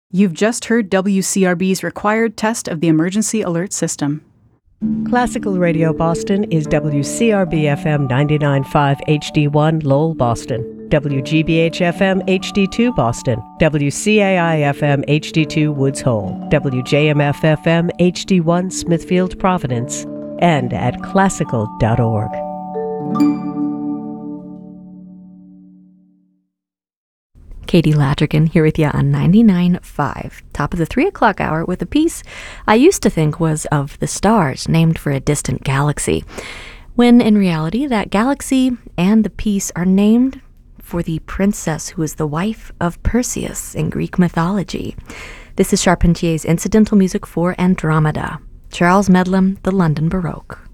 You've just heard WCRB's required test of the emergency alert system. Classical Radio Boston is WCRB-FM 99.5 HD1 Lowell, Boston, WGBH-FM HD2 Boston, WCAI-FM HD2 Woods Hole, WJMF-FM HD1 Smithfield, Providence, and at classical.org. Katie Ladrigan here with you on 99.5. Top of the 3 o'clock hour with a piece I used to think was of the stars, named for a distant galaxy, when in reality that galaxy and the piece are named for the princess who is the wife of Perseus in Greek mythology. This is Charpentier's incidental music for Andromeda. Charles Medlam, The London Baroque.